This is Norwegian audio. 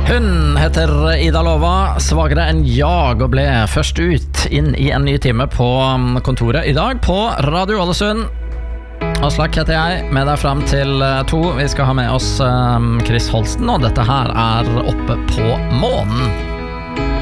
Hun heter Ida Lova, svagere enn jag, og ble først ut inn i en ny time på kontoret i dag på Radio Ålesund. Aslak heter jeg, med deg frem til 2. Vi skal ha med oss Chris Holsten, og dette her er Oppe på månen.